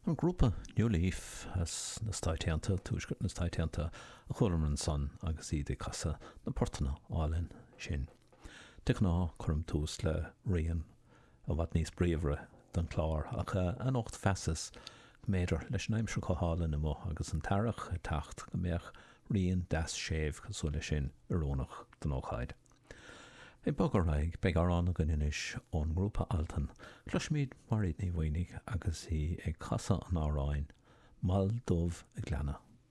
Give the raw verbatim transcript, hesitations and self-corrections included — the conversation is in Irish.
An grúpa New Leaf as na staitianta, túisgurt na staitianta a chuirm an son agus iad i casa na portana álinn sin. Dich ná chum tús le rion a bhad níos bríomhre don chlár ach an ocht fesas méidir leis an aimsir choála na mo agus an tarach a tacht go méach rion das séh cosúla sin arónach don óchaid. I bogar raig beag arán a ganinis ón grúpa altan, chluismíd mar iad ní bhaoinig agus í ag casa an áráin, mal dómh a gleanna.